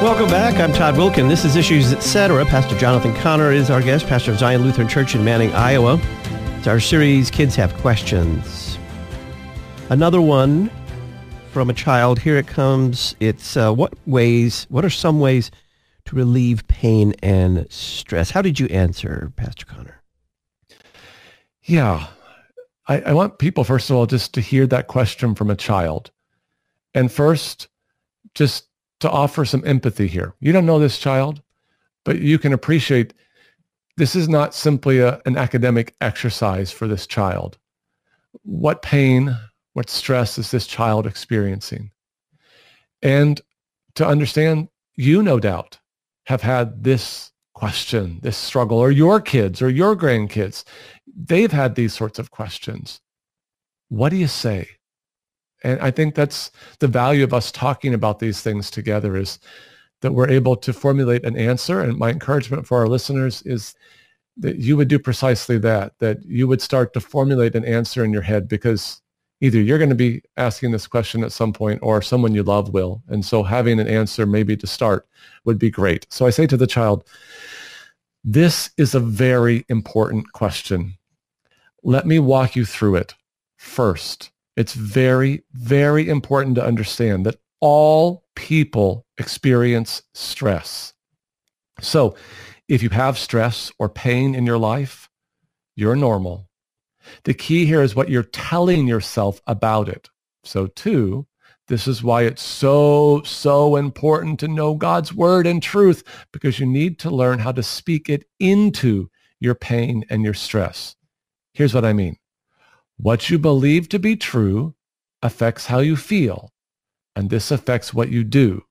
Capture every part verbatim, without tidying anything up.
Welcome back. I'm Todd Wilkin. This is Issues Etc. Pastor Jonathan Connor is our guest, pastor of Zion Lutheran Church in Manning, Iowa. It's our series, Kids Have Questions. Another one from a child. Here it comes. It's uh, what ways, what are some ways to relieve pain and stress? How did you answer, Pastor Connor? Yeah, I, I want people, first of all, just to hear that question from a child. And first, just to offer some empathy here. You don't know this child, but you can appreciate this is not simply a, an academic exercise for this child. What pain, what stress is this child experiencing? And to understand, you no doubt have had this question, this struggle, or your kids or your grandkids. They've had these sorts of questions. What do you say? And I think that's the value of us talking about these things together, is that we're able to formulate an answer. And my encouragement for our listeners is that you would do precisely that, that you would start to formulate an answer in your head, because either you're going to be asking this question at some point or someone you love will. And so having an answer maybe to start would be great. So I say to the child, this is a very important question. Let me walk you through it first. It's very, very important to understand that all people experience stress. So if you have stress or pain in your life, you're normal. The key here is what you're telling yourself about it. So two, this is why it's so, so important to know God's word and truth, because you need to learn how to speak it into your pain and your stress. Here's what I mean. What you believe to be true affects how you feel, and this affects what you do.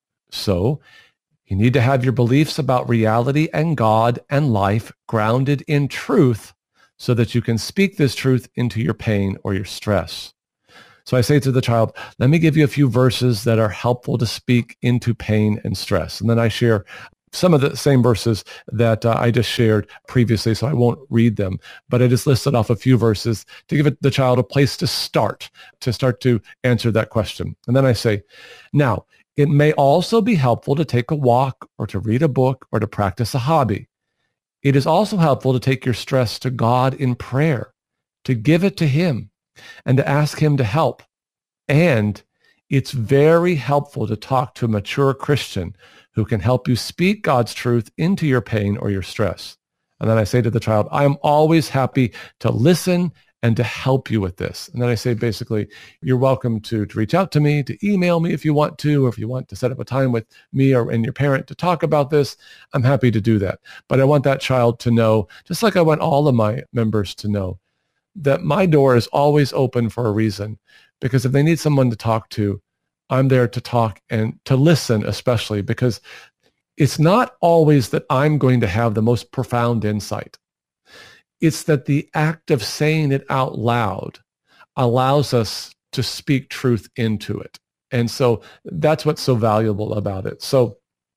So you need to have your beliefs about reality and God and life grounded in truth so that you can speak this truth into your pain or your stress. So I say to the child, let me give you a few verses that are helpful to speak into pain and stress. And then I share some of the same verses that uh, I just shared previously, so I won't read them, but I just listed off a few verses to give it, the child a place to start, to start to answer that question. And then I say, now, it may also be helpful to take a walk or to read a book or to practice a hobby. It is also helpful to take your stress to God in prayer, to give it to Him, and to ask Him to help. And it's very helpful to talk to a mature Christian who can help you speak God's truth into your pain or your stress. And then I say to the child, I am always happy to listen and to help you with this. And then I say, basically, you're welcome to, to reach out to me, to email me if you want to, or if you want to set up a time with me or and your parent to talk about this, I'm happy to do that. But I want that child to know, just like I want all of my members to know, that my door is always open for a reason. Because if they need someone to talk to, I'm there to talk and to listen, especially because it's not always that I'm going to have the most profound insight. It's that the act of saying it out loud allows us to speak truth into it. And so that's what's so valuable about it. So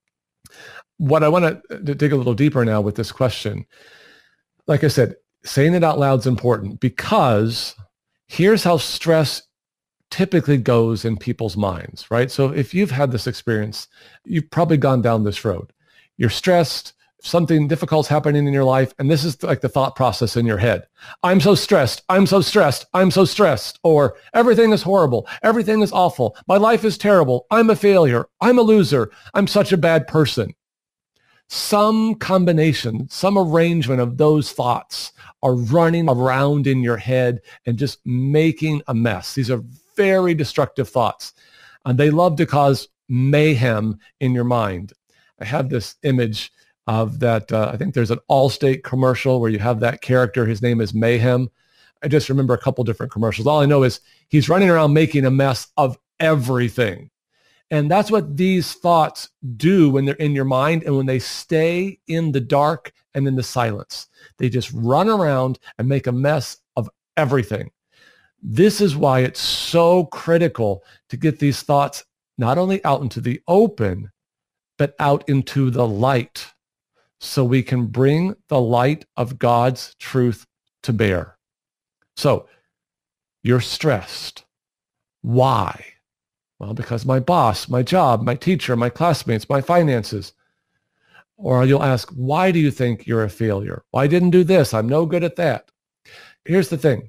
what I want to dig a little deeper now with this question, like I said, saying it out loud is important, because here's how stress typically goes in people's minds, right? So if you've had this experience, you've probably gone down this road. You're stressed, something difficult's happening in your life, and this is like the thought process in your head. I'm so stressed, I'm so stressed, I'm so stressed, or everything is horrible, everything is awful, my life is terrible, I'm a failure, I'm a loser, I'm such a bad person. Some combination, some arrangement of those thoughts are running around in your head and just making a mess. These are very destructive thoughts, and they love to cause mayhem in your mind. I have this image of that. Uh, I think there's an Allstate commercial where you have that character. His name is Mayhem. I just remember a couple different commercials. All I know is he's running around making a mess of everything. And that's what these thoughts do when they're in your mind and when they stay in the dark and in the silence. They just run around and make a mess of everything. This is why it's so critical to get these thoughts not only out into the open, but out into the light, so we can bring the light of God's truth to bear. So you're stressed. Why? Well, because my boss, my job, my teacher, my classmates, my finances. Or you'll ask, why do you think you're a failure? Well, I didn't do this. I'm no good at that. Here's the thing.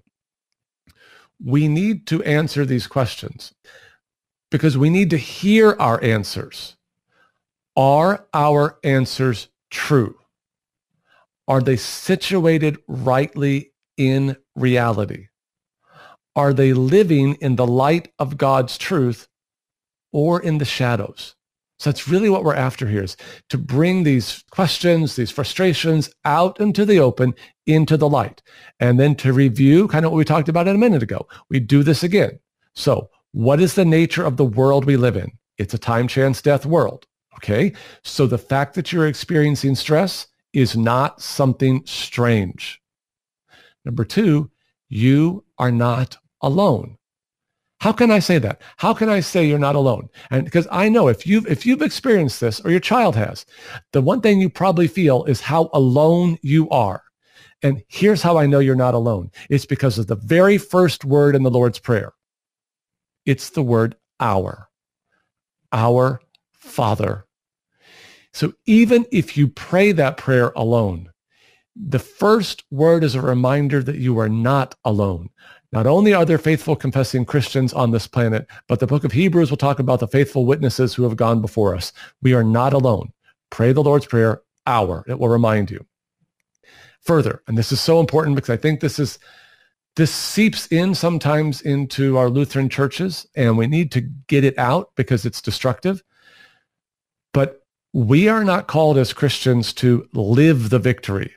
We need to answer these questions because we need to hear our answers. Are our answers true? Are they situated rightly in reality? Are they living in the light of God's truth or in the shadows? So that's really what we're after here, is to bring these questions, these frustrations out into the open, into the light. And then to review kind of what we talked about a minute ago. We do this again. So what is the nature of the world we live in? It's a time, chance, death world. Okay. So the fact that you're experiencing stress is not something strange. Number two, you are not alone. How can I say that? How can I say you're not alone? And because I know if you've, if you've experienced this or your child has, the one thing you probably feel is how alone you are. And here's how I know you're not alone. It's because of the very first word in the Lord's Prayer. It's the word our, our Father. So even if you pray that prayer alone, the first word is a reminder that you are not alone. Not only are there faithful confessing Christians on this planet, but the book of Hebrews will talk about the faithful witnesses who have gone before us. We are not alone. Pray the Lord's Prayer, our. It will remind you. Further, and this is so important because I think this is this seeps in sometimes into our Lutheran churches, and we need to get it out because it's destructive. But we are not called as Christians to live the victory.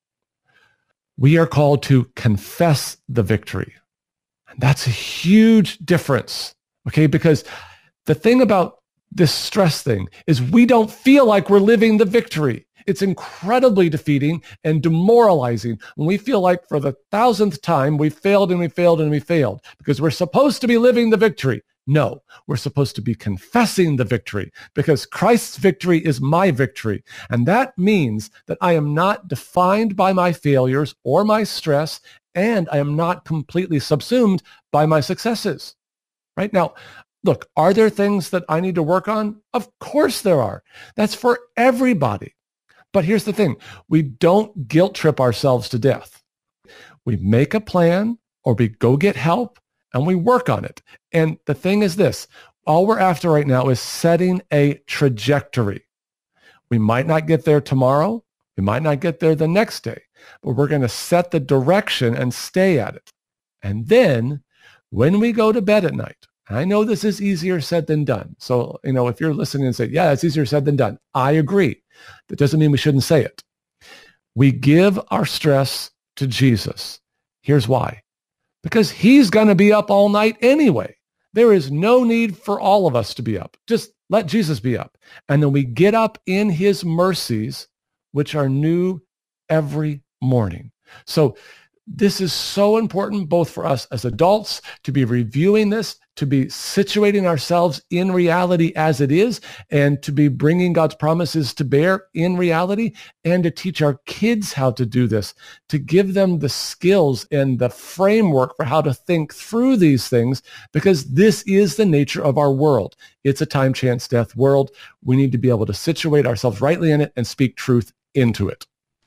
We are called to confess the victory. And that's a huge difference, okay? Because the thing about this stress thing is we don't feel like we're living the victory. It's incredibly defeating and demoralizing when we feel like for the thousandth time we failed and we failed and we failed because we're supposed to be living the victory. No, we're supposed to be confessing the victory because Christ's victory is my victory. And that means that I am not defined by my failures or my stress, and I am not completely subsumed by my successes. Right now, look, are there things that I need to work on? Of course there are. That's for everybody. But here's the thing. We don't guilt trip ourselves to death. We make a plan or we go get help and we work on it. And the thing is this, all we're after right now is setting a trajectory. We might not get there tomorrow. We might not get there the next day, but we're going to set the direction and stay at it. And then when we go to bed at night, I know this is easier said than done. So, you know, if you're listening and say, yeah, it's easier said than done, I agree. That doesn't mean we shouldn't say it. We give our stress to Jesus. Here's why. Because he's going to be up all night anyway. There is no need for all of us to be up. Just let Jesus be up. And then we get up in his mercies, which are new every morning. So this is so important both for us as adults to be reviewing this, to be situating ourselves in reality as it is, and to be bringing God's promises to bear in reality, and to teach our kids how to do this, to give them the skills and the framework for how to think through these things, because this is the nature of our world. It's a time, chance, death world. We need to be able to situate ourselves rightly in it and speak truth into it.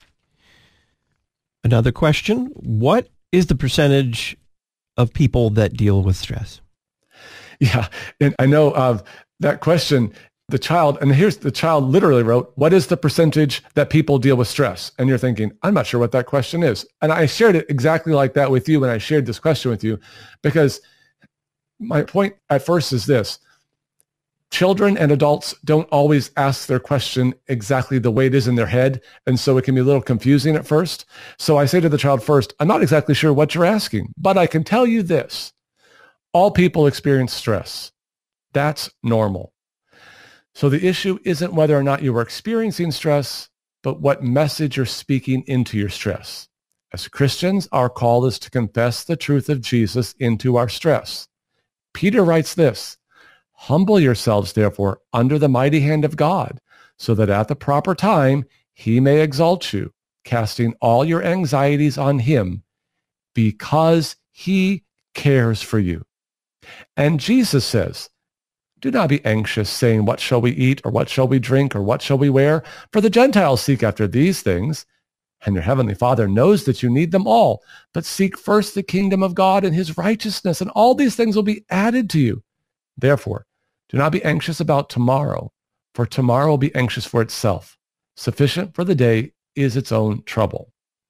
Another question, what is the percentage of people that deal with stress? Yeah, and I know of uh, that question, the child, and here's the child literally wrote, what is the percentage that people deal with stress? And you're thinking, I'm not sure what that question is. And I shared it exactly like that with you when I shared this question with you, because my point at first is this. Children and adults don't always ask their question exactly the way it is in their head, and so it can be a little confusing at first. So I say to the child first, I'm not exactly sure what you're asking, but I can tell you this. All people experience stress. That's normal. So the issue isn't whether or not you are experiencing stress, but what message you're speaking into your stress. As Christians, our call is to confess the truth of Jesus into our stress. Peter writes this, humble yourselves, therefore, under the mighty hand of God, so that at the proper time he may exalt you, casting all your anxieties on him, because he cares for you. And Jesus says, Do not be anxious, saying, what shall we eat, or what shall we drink, or what shall we wear? For the Gentiles seek after these things, and your heavenly Father knows that you need them all. But seek first the kingdom of God and his righteousness, and all these things will be added to you. Therefore, do not be anxious about tomorrow, for tomorrow will be anxious for itself. Sufficient for the day is its own trouble.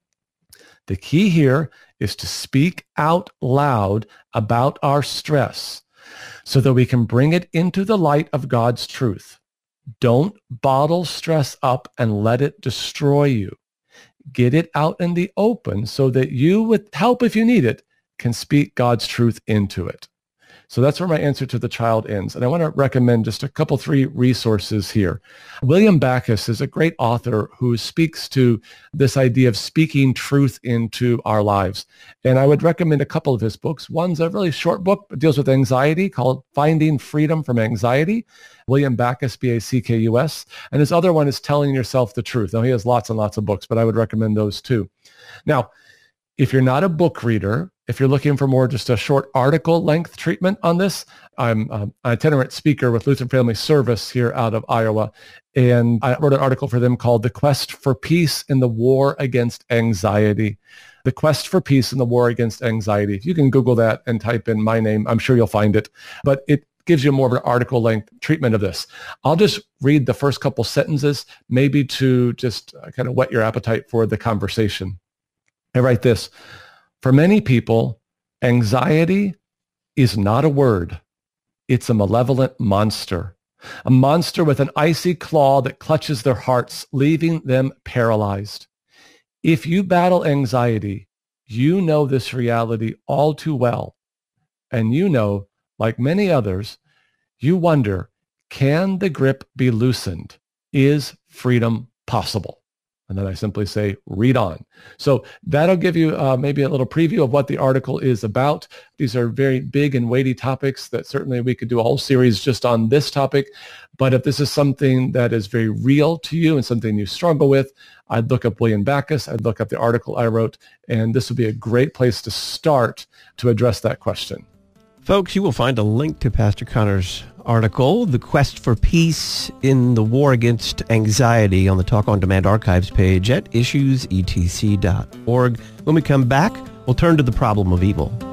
The key here is to speak out loud about our stress so that we can bring it into the light of God's truth. Don't bottle stress up and let it destroy you. Get it out in the open so that you, with help if you need it, can speak God's truth into it. So that's where my answer to the child ends. And I want to recommend just a couple, three resources here. William Backus is a great author who speaks to this idea of speaking truth into our lives. And I would recommend a couple of his books. One's a really short book, but deals with anxiety, called Finding Freedom from Anxiety. William Backus, B A C K U S. And his other one is Telling Yourself the Truth. Now, he has lots and lots of books, but I would recommend those too. Now, if you're not a book reader, if you're looking for more just a short article length treatment on this, I'm um, an itinerant speaker with Lutheran Family Service here out of Iowa. And I wrote an article for them called The Quest for Peace in the War Against Anxiety. The Quest for Peace in the War Against Anxiety. If you can Google that and type in my name, I'm sure you'll find it. But it gives you more of an article length treatment of this. I'll just read the first couple sentences, maybe to just kind of whet your appetite for the conversation. I write this: for many people, anxiety is not a word. It's a malevolent monster, a monster with an icy claw that clutches their hearts, leaving them paralyzed. If you battle anxiety, you know this reality all too well. And you know, like many others, you wonder, can the grip be loosened? Is freedom possible? And then I simply say, read on. So that'll give you uh, maybe a little preview of what the article is about. These are very big and weighty topics that certainly we could do a whole series just on this topic. But if this is something that is very real to you and something you struggle with, I'd look up William Backus. I'd look up the article I wrote, and this would be a great place to start to address that question. Folks, you will find a link to Pastor Connor's article, The Quest for Peace in the War Against Anxiety, on the Talk on Demand archives page at issues e t c dot org. When we come back, we'll turn to the problem of evil.